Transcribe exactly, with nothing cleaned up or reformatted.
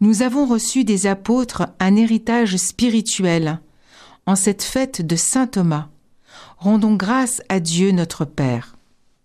Nous avons reçu des apôtres un héritage spirituel en cette fête de saint Thomas. Rendons grâce à Dieu notre Père.